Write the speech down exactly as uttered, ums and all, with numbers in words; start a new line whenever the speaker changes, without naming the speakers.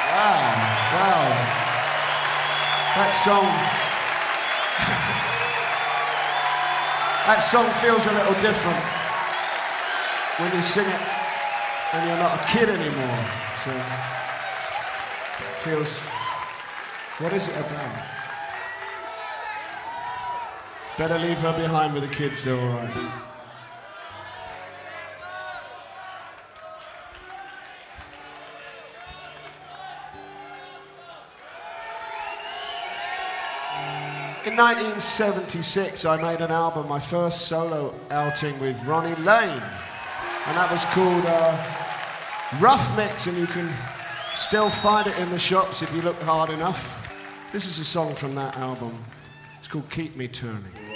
Wow, wow. That song... that song feels a little different when you sing it and you're not a kid anymore. So, it feels... What is it about? Better leave her behind with the kids, they're all right. In nineteen seventy-six, I made an album, my first solo outing with Ronnie Lane, and that was called uh, Rough Mix, and you can still find it in the shops if you look hard enough. This is a song from that album. It's called Keep Me Turning.